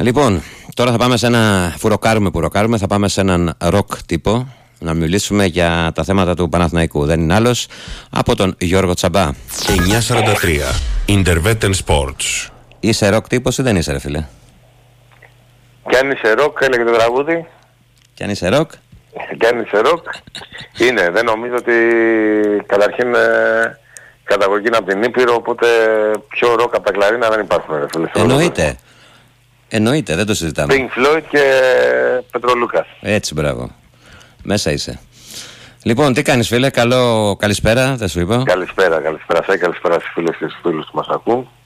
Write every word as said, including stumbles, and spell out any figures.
Λοιπόν, τώρα θα πάμε σε ένα φουροκάρουμε που ροκάρουμε, θα πάμε σε έναν ροκ τύπο να μιλήσουμε για τα θέματα του Παναθηναϊκού. Δεν είναι άλλος από τον Γιώργο Τσαμπά. εννιακόσια σαράντα τρία Intervetten Sports. Είσαι ροκ τύπος ή δεν είσαι, ρε φίλε? Κι αν είσαι ροκ, έλεγε το τραγούδι. Κι αν είσαι ροκ. Κι αν είσαι ροκ. Είναι, δεν νομίζω ότι καταρχήν ε, καταγωγή είναι από την Ήπειρο, οπότε πιο ροκ από τα κλαρίνα δεν υπάρχουν, ρε φίλε. Εννοείται. Εννοείται, δεν το συζητάμε. Pink Floyd και Πετρολούκας. Έτσι, μπράβο. Μέσα είσαι. Λοιπόν, τι κάνεις, φίλε? Καλό, καλησπέρα, δεν σου είπα. Καλησπέρα, καλησπέρα σε, καλησπέρα στους φίλους και στους φίλους που μας ακούν.